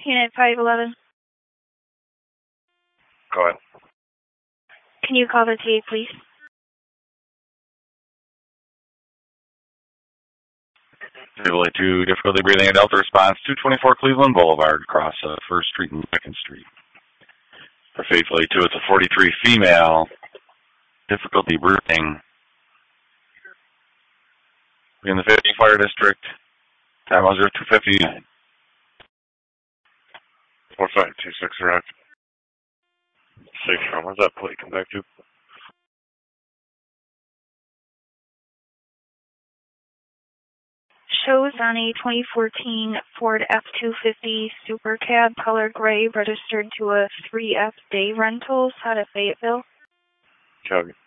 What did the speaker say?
Unit 511. Go ahead. Can you call the TA, please? Faithfully to difficulty breathing at Delta response, 224 Cleveland Boulevard, across 1st Street and 2nd Street. For Faithfully 2, it's a 43 female, difficulty breathing. In the 50 Fire District, time 0259. 4526 correct. Safe from, where's that plate come back to? Shows on a 2014 Ford F-250 Super Cab, color gray, registered to a 3F Day Rentals out of Fayetteville. Copy.